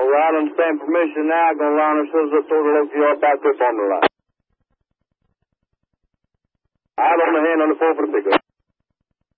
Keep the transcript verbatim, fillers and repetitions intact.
right, understand permission now. Gonna line ourselves up toward the local yard back up on the line. Out on the hand on the four for the pickup.